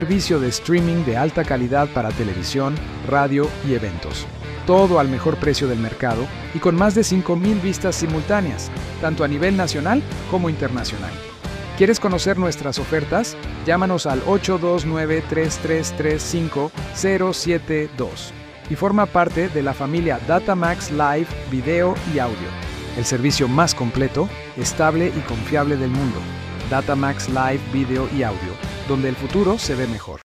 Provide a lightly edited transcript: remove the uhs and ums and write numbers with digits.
Servicio de streaming de alta calidad para televisión, radio y eventos. Todo al mejor precio del mercado y con más de 5,000 vistas simultáneas, tanto a nivel nacional como internacional. ¿Quieres conocer nuestras ofertas? Llámanos al 829-3335-072 y forma parte de la familia Datamax Live Video y Audio, el servicio más completo, estable y confiable del mundo. Datamax Live Video y Audio, donde el futuro se ve mejor.